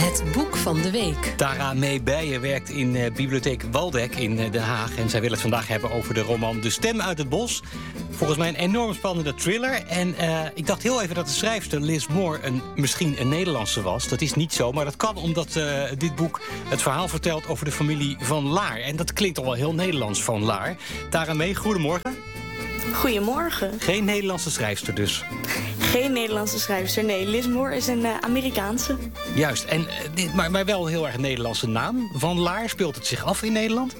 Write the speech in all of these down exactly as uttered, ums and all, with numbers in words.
Het boek van de week. Tara May Bijen werkt in uh, bibliotheek Waldeck in uh, Den Haag. En zij wil het vandaag hebben over de roman De Stem uit het Bos. Volgens mij een enorm spannende thriller. En uh, ik dacht heel even dat de schrijfster Liz Moore een, misschien een Nederlandse was. Dat is niet zo, maar dat kan omdat uh, dit boek het verhaal vertelt over de familie Van Laar. En dat klinkt al wel heel Nederlands, Van Laar. Tara May, goedemorgen. Goedemorgen. Geen Nederlandse schrijfster dus. Geen Nederlandse schrijfster, nee. Liz Moore is een uh, Amerikaanse. Juist, en, uh, dit, maar, maar wel een heel erg Nederlandse naam. Van Laar, speelt het zich af in Nederland?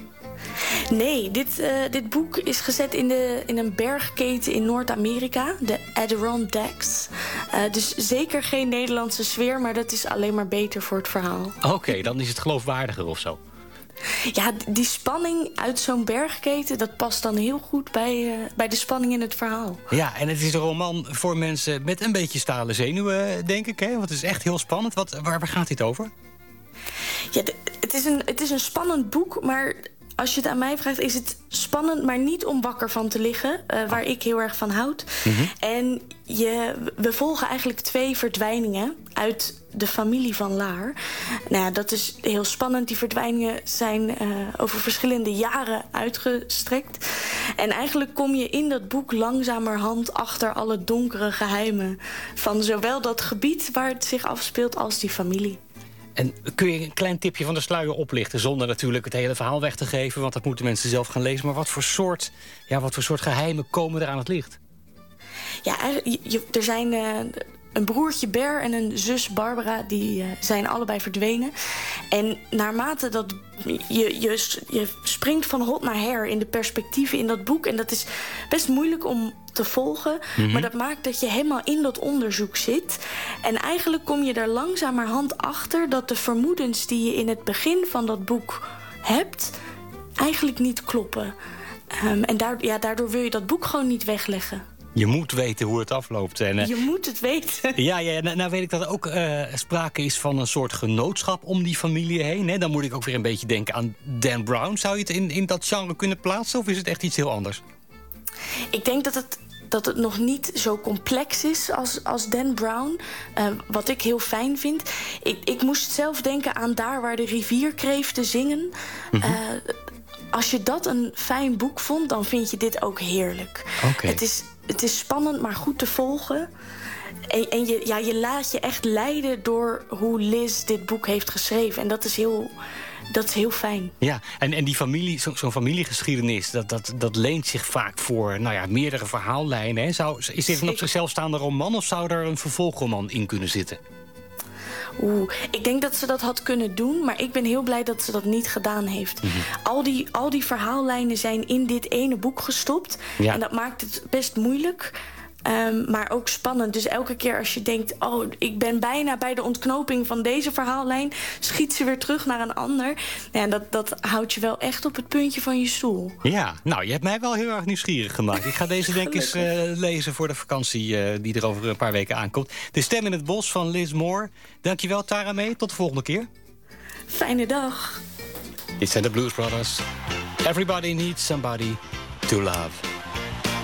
Nee, dit, uh, dit boek is gezet in, de, in een bergketen in Noord-Amerika, de Adirondacks. Uh, dus zeker geen Nederlandse sfeer, maar dat is alleen maar beter voor het verhaal. Oké, okay, dan is het geloofwaardiger of zo. Ja, die spanning uit zo'n bergketen, dat past dan heel goed bij, uh, bij de spanning in het verhaal. Ja, en het is een roman voor mensen met een beetje stalen zenuwen, denk ik. Hè? Want het is echt heel spannend. Wat, waar, waar gaat dit over? Ja, de, het, is een, het is een spannend boek, maar als je het aan mij vraagt, is het spannend, maar niet om wakker van te liggen. Uh, waar ik heel erg van houd. Mm-hmm. En je, we volgen eigenlijk twee verdwijningen uit de familie Van Laar. Nou ja, dat is heel spannend. Die verdwijningen zijn uh, over verschillende jaren uitgestrekt. En eigenlijk kom je in dat boek langzamerhand achter alle donkere geheimen van zowel dat gebied waar het zich afspeelt als die familie. En kun je een klein tipje van de sluier oplichten, zonder natuurlijk het hele verhaal weg te geven, want dat moeten mensen zelf gaan lezen. Maar wat voor soort, ja, wat voor soort geheimen komen er aan het licht? Ja, je, je, er zijn uh, een broertje Ber en een zus Barbara, die uh, zijn allebei verdwenen. En naarmate dat je, je, je springt van hot naar her in de perspectieven in dat boek. En dat is best moeilijk om te volgen. Mm-hmm. Maar dat maakt dat je helemaal in dat onderzoek zit. En eigenlijk kom je er langzamerhand achter dat de vermoedens die je in het begin van dat boek hebt eigenlijk niet kloppen. Um, en daardoor, ja, daardoor wil je dat boek gewoon niet wegleggen. Je moet weten hoe het afloopt. En, uh, je moet het weten. Ja, ja nou, nou weet ik dat er ook uh, sprake is van een soort genootschap om die familie heen. Hè? Dan moet ik ook weer een beetje denken aan Dan Brown. Zou je het in, in dat genre kunnen plaatsen of is het echt iets heel anders? Ik denk dat het, dat het nog niet zo complex is als, als Dan Brown. Uh, wat ik heel fijn vind. Ik, ik moest zelf denken aan Daar waar de rivierkreeften zingen. Mm-hmm. Uh, als je dat een fijn boek vond, dan vind je dit ook heerlijk. Okay. Het is, het is spannend, maar goed te volgen. En, en je, ja, je laat je echt leiden door hoe Liz dit boek heeft geschreven. En dat is heel, dat is heel fijn. Ja, en, en die familie, zo, zo'n familiegeschiedenis, dat, dat, dat leent zich vaak voor nou ja, meerdere verhaallijnen. Hè? Zou, is dit een op zichzelf staande roman of zou er een vervolgroman in kunnen zitten? Oeh, ik denk dat ze dat had kunnen doen, maar ik ben heel blij dat ze dat niet gedaan heeft. Mm-hmm. Al die, al die verhaallijnen zijn in dit ene boek gestopt. Ja. En dat maakt het best moeilijk, um, maar ook spannend. Dus elke keer als je denkt, oh, ik ben bijna bij de ontknoping van deze verhaallijn, schiet ze weer terug naar een ander. Ja, dat, dat houdt je wel echt op het puntje van je stoel. Ja, nou, je hebt mij wel heel erg nieuwsgierig gemaakt. Ik ga deze denk eens uh, lezen voor de vakantie uh, die er over een paar weken aankomt. De Stem in het Bos van Liz Moore. Dankjewel, Tara May. Tot de volgende keer. Fijne dag. Dit zijn de Blues Brothers. Everybody needs somebody to love.